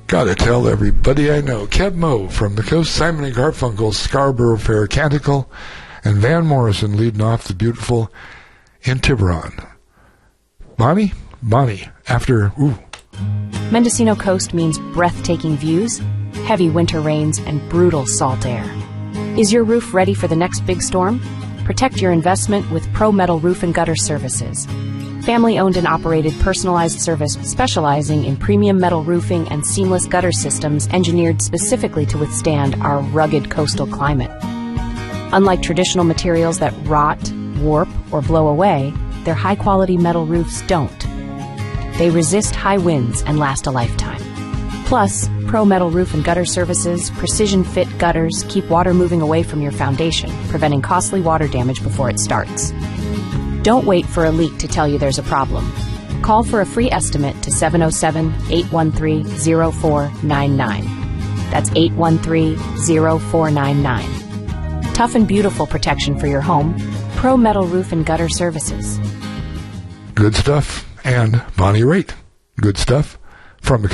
Gotta tell everybody I know. Kev Moe from the coast, Simon and Garfunkel's Scarborough Fair Canticle, and Van Morrison leading off the beautiful In Tiburon. Bonnie, after, Mendocino Coast means breathtaking views, heavy winter rains, and brutal salt air. Is your roof ready for the next big storm? Protect your investment with Pro Metal Roof and Gutter Services. Family-owned and operated personalized service specializing in premium metal roofing and seamless gutter systems engineered specifically to withstand our rugged coastal climate. Unlike traditional materials that rot, warp, or blow away, their high-quality metal roofs don't. They resist high winds and last a lifetime. Plus, Pro Metal Roof and Gutter Services precision-fit gutters keep water moving away from your foundation, preventing costly water damage before it starts. Don't wait for a leak to tell you there's a problem. Call for a free estimate to 707-813-0499. That's 813-0499. Tough and beautiful protection for your home. Pro Metal Roof and Gutter Services. good stuff, and Bonnie Raitt. Good stuff from the